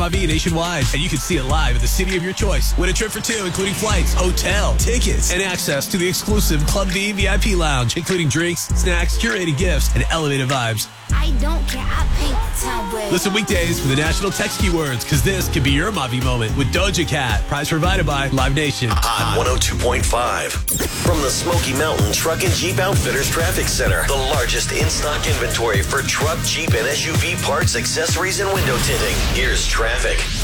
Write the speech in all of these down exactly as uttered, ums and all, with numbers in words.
Mavi nationwide, and you can see it live at the city of your choice. Win a trip for two, including flights, hotel, tickets, and access to the exclusive Club V V I P lounge, including drinks, snacks, curated gifts, and elevated vibes. I don't care, I paint the town red. Listen weekdays for the national text keywords, because this could be your Mavi moment with Doja Cat. Prize provided by Live Nation. Hot one oh two point five. From the Smoky Mountain Truck and Jeep Outfitters Traffic Center, the largest in-stock inventory for truck, Jeep, and S U V parts, accessories, and window tinting. Here's traffic.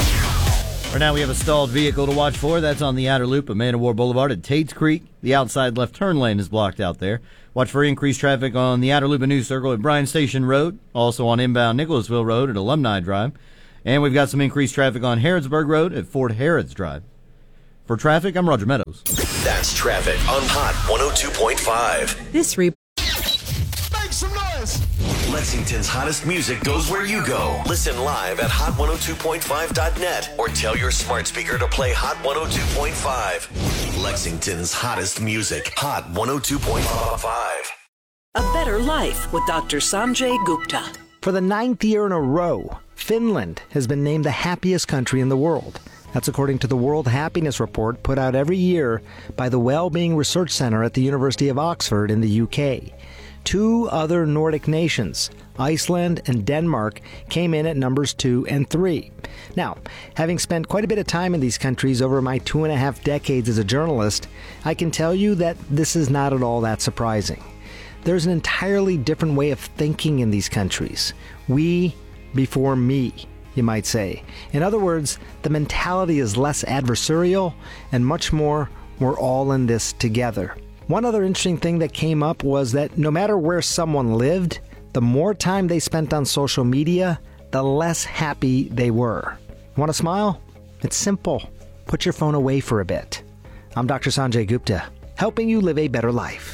Right now we have a stalled vehicle to watch for. That's on the outer loop of Man of War Boulevard at Tates Creek. The outside left turn lane is blocked out there. Watch for increased traffic on the outer loop of New Circle at Bryan Station Road. Also on inbound Nicholasville Road at Alumni Drive. And we've got some increased traffic on Harrodsburg Road at Fort Harrods Drive. For traffic, I'm Roger Meadows. That's traffic on Hot one oh two point five. This report. Make some noise! Lexington's hottest music goes where you go. Listen live at hot one oh two point five dot net or tell your smart speaker to play Hot one oh two point five. Lexington's hottest music. Hot one oh two point five. A better life with Doctor Sanjay Gupta. For the ninth year in a row, Finland has been named the happiest country in the world. That's according to the World Happiness Report put out every year by the Wellbeing Research Center at the University of Oxford in the U K. Two other Nordic nations, Iceland and Denmark, came in at numbers two and three. Now, having spent quite a bit of time in these countries over my two and a half decades as a journalist, I can tell you that this is not at all that surprising. There's an entirely different way of thinking in these countries. We before me, you might say. In other words, the mentality is less adversarial and much more, we're all in this together. One other interesting thing that came up was that no matter where someone lived, the more time they spent on social media, the less happy they were. Want to smile? It's simple. Put your phone away for a bit. I'm Doctor Sanjay Gupta, helping you live a better life.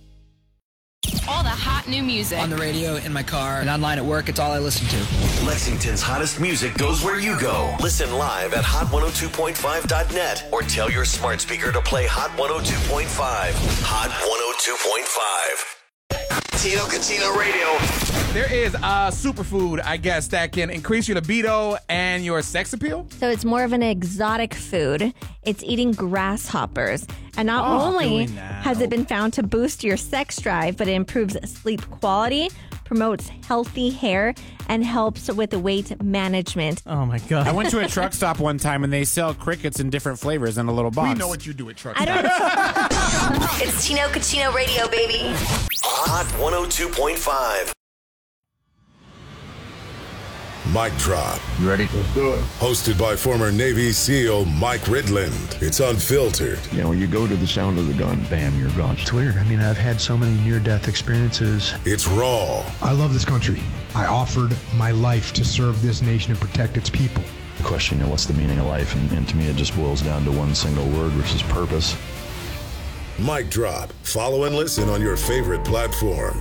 All the hot new music. On the radio, in my car, and online at work, it's all I listen to. Lexington's hottest music goes where you go. Listen live at hot one oh two point five dot net or tell your smart speaker to play Hot one oh two point five. Hot one oh two point five. Tino Catino Radio. There is a superfood, I guess, that can increase your libido and your sex appeal. So it's more of an exotic food. It's eating grasshoppers. And not Oh, only doing that. has it been found to boost your sex drive, but it improves sleep quality, promotes healthy hair, and helps with weight management. Oh, my God. I went to a truck stop one time, and they sell crickets in different flavors in a little box. We know what you do at truck I stops. It's Tino Catino Radio, baby. Hot one oh two point five. Mic Drop. You ready? Let's do it. Hosted by former Navy SEAL Mike Ridland. It's unfiltered. You know, when you go to the sound of the gun, bam, you're gone. It's weird. I mean, I've had so many near-death experiences. It's raw. I love this country. I offered my life to serve this nation and protect its people. The question, you know, what's the meaning of life? And, and to me, it just boils down to one single word, which is purpose. Mic Drop. Follow and listen on your favorite platform.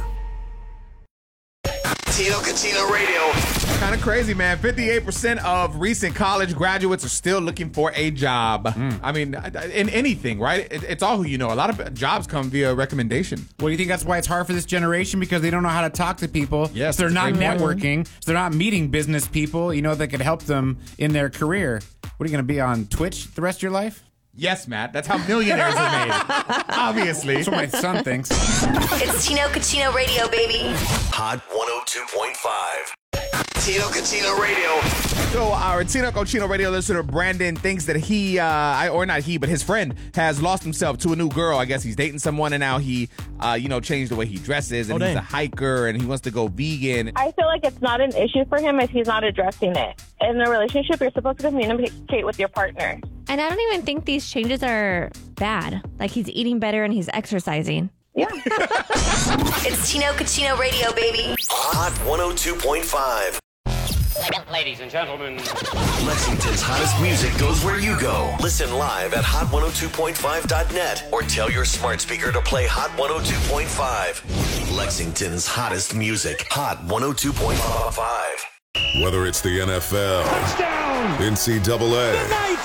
Tino Catino Radio. Kind of crazy, man. fifty-eight percent of recent college graduates are still looking for a job. Mm. I mean, in anything, right? It, it's all who you know. A lot of jobs come via recommendation. Well, do you think that's why it's hard for this generation? Because they don't know how to talk to people. Yes, so they're not great point. networking. So they're not meeting business people, you know, that could help them in their career. What are you going to be on Twitch the rest of your life? Yes, Matt. That's how millionaires are made. Obviously. That's what my son thinks. It's Tino Catino Radio, baby. Hot one oh two point five. Tino Catino Radio. So our Tino Cochino radio listener Brandon thinks that he, uh, I, or not he, but his friend has lost himself to a new girl. I guess he's dating someone, and now he, uh, you know, changed the way he dresses, and Oh, he's dang. a hiker, and he wants to go vegan. I feel like it's not an issue for him if he's not addressing it. In a relationship, you're supposed to communicate with your partner. And I don't even think these changes are bad. Like, he's eating better and he's exercising. Yeah. It's Tino Catino Radio, baby. Hot one oh two point five. Ladies and gentlemen, Lexington's hottest music goes where you go. Listen live at hot one oh two point five dot net or tell your smart speaker to play Hot one oh two point five. Lexington's hottest music. Hot one oh two point five. Whether it's the N F L, Touchdown! N C double A, The Knights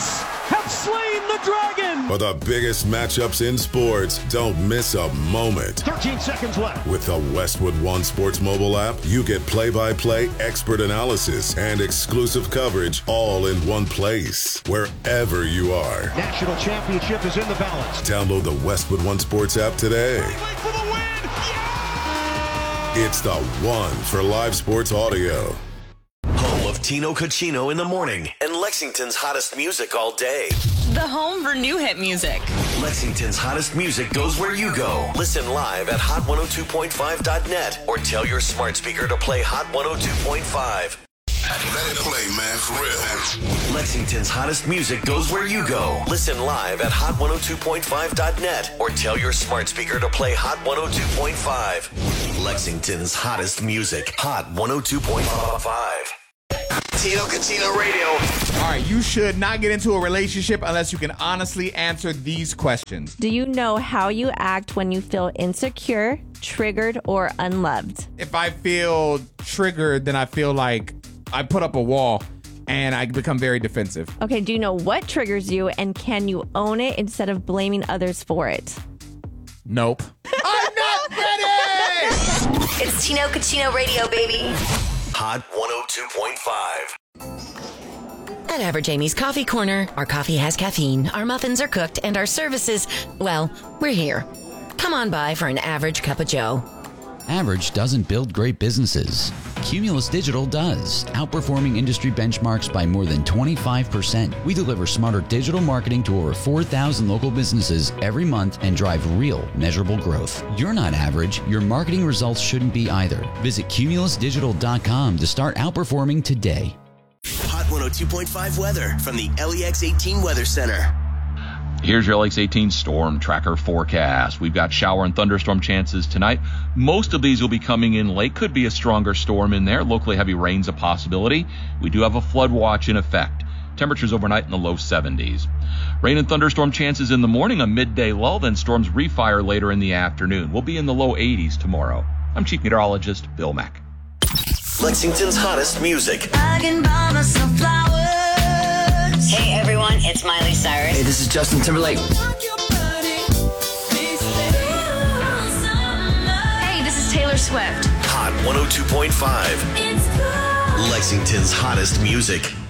have slain the dragon. For the biggest matchups in sports, don't miss a moment. thirteen seconds left. With the Westwood One Sports mobile app, you get play-by-play, expert analysis, and exclusive coverage all in one place, wherever you are. National championship is in the balance. Download the Westwood One Sports app today. For the win. Yeah! It's the one for live sports audio. Home of Tino Cucino in the morning and Lexington's hottest music all day. The home for new hit music. Lexington's hottest music goes where you go. Listen live at hot one oh two point five dot net or tell your smart speaker to play Hot one oh two point five. Let it play, man, for real. Lexington's hottest music goes where you go. Listen live at hot one oh two point five dot net or tell your smart speaker to play Hot one oh two point five. Lexington's hottest music. Hot one oh two point five. Tino Cucino Radio. All right, you should not get into a relationship unless you can honestly answer these questions. Do you know how you act when you feel insecure, triggered, or unloved? If I feel triggered, then I feel like I put up a wall and I become very defensive. Okay, do you know what triggers you and can you own it instead of blaming others for it? Nope. I'm not ready! It's Tino Cucino Radio, baby. Hot one oh two point five. At Average Amy's Coffee Corner, our coffee has caffeine, our muffins are cooked, and our services, well, we're here. Come on by for an average cup of joe. Average doesn't build great businesses. Cumulus Digital does, outperforming industry benchmarks by more than twenty-five percent. We deliver smarter digital marketing to over four thousand local businesses every month and drive real, measurable growth. You're not average. Your marketing results shouldn't be either. Visit cumulus digital dot com to start outperforming today. Hot one oh two point five weather from the L E X eighteen Weather Center. Here's your L E X eighteen storm tracker forecast. We've got shower and thunderstorm chances tonight. Most of these will be coming in late. Could be a stronger storm in there. Locally heavy rain's a possibility. We do have a flood watch in effect. Temperatures overnight in the low seventies. Rain and thunderstorm chances in the morning, a midday lull, then storms refire later in the afternoon. We'll be in the low eighties tomorrow. I'm Chief Meteorologist Bill Mack. Lexington's hottest music. I can buy myself flowers. Hey everyone, it's Miley Cyrus. Hey, this is Justin Timberlake. Hey, this is Taylor Swift. Hot one oh two point five. Lexington's hottest music.